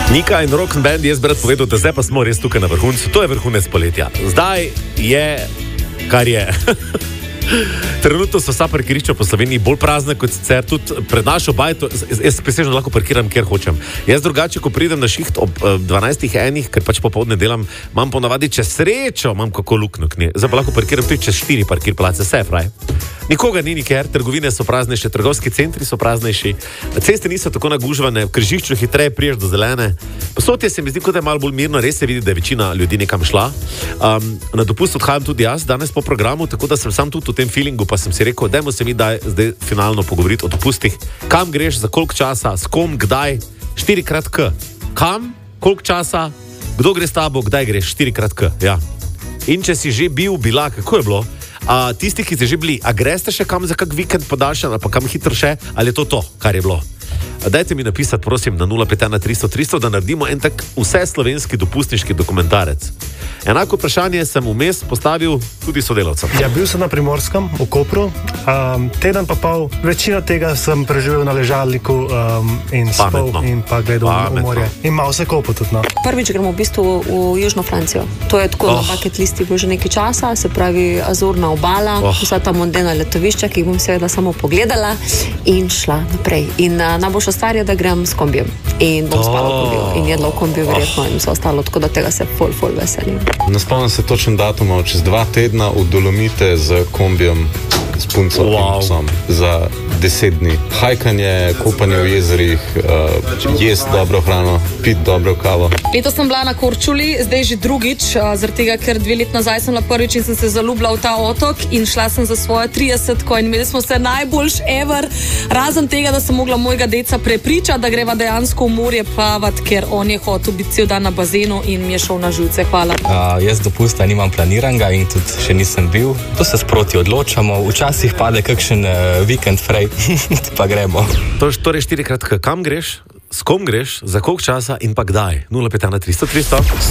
Nika in Rock Band, jaz bi rad povedal, da zdaj pa smo res tukaj na vrhuncu. To je vrhunec poletja. Zdaj je, kar je. Trenutno so vsa parkirišča po Sloveniji bolj prazne kot sicer, tudi pred našo bajto, jaz presežno lahko parkiram, kjer hočem. Jaz drugače, ko pridem na šiht ob 12:01, ker pač popoldne delam, imam ponavadi čez srečo, imam kako luknjo k njej. Zdaj pa lahko parkiram tudi čez 4 parkir place, vse je fraj. Nikoga ni nikjer, trgovine so praznejše, trgovski centri so praznejši, ceste niso tako nagužvane, v križišču hitreje priješ do zelene. Posodje se mi zdi, kot je malo bolj mirno, res se vidi, da je večina ljudi nekam šla. Na dopust odhajam tudi jaz danes po programu, tako da sem sam tudi v tem feelingu, pa sem si rekel, dajmo se mi zdaj finalno pogovoriti o dopustih. Kam greš, za koliko časa, s kom, kdaj, 4x K. Kam, koliko časa, kdo gre s tabo, kdaj greš, 4x K. Ja. In če si že bila, kako je bilo? Tisti, ki ste že bili, a greste še kam za kak vikend podaljšan, ali pa kam hitro še, ali je to, kar je bilo? Dajte mi napisati, prosim, na 051 300 300, da naredimo en tak vse slovenski dopustniški dokumentarec. Enako vprašanje sem vmes postavil tudi sodelavcem. Ja, bil sem na Primorskem, v Kopru, teden pa pol, večino tega sem preživel na ležalniku in spal in pa gledal v morje. In malo se kopal tudi, no. Prvič gremo v bistvu v Južno Francijo. To je tako na bucket listi bilo že nekaj časa, se pravi Azurna obala, vsa ta mondena letovišča, ki jih bom seveda samo pogledala in šla naprej. In najboljša stvar je, da grem s kombijem in bom spala v kombiju in jedla v kombiju verjetno in vse ostalo, tako da tega se ful veselim. Ne spomnim se točen datum, čez 2 tedna v Dolomite z kombijem, s punco in psom za 10 dni. Hajkanje, kopanje v jezerih, jest dobro hrano, pit dobro kavo. Letos sem bila na Korčuli, zdaj že drugič, zaradi tega, ker 2 let nazaj sem bila prvič in sem se zaljubila v ta otok in šla sem za svojo 30-ko in imeli smo se najboljš ever, razen tega, da sem mogla mojega deca prepričati, da greva dejansko v morje plavati, ker on je hotel biti cel dan na bazenu in mi je šel na živce. Hvala. Jaz dopusta nimam planiranga in tudi še nisem bil. To se sproti odločamo, včasih pade kakšen vikend frej, pa gremo. Torej 4x K. Kam greš, s kom greš, za koliko časa in pa kdaj? 051 300 300.